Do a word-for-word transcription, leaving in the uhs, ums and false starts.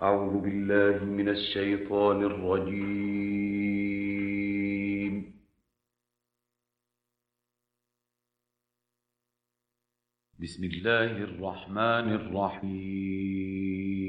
أعوذ بالله من الشيطان الرجيم. بسم الله الرحمن الرحيم.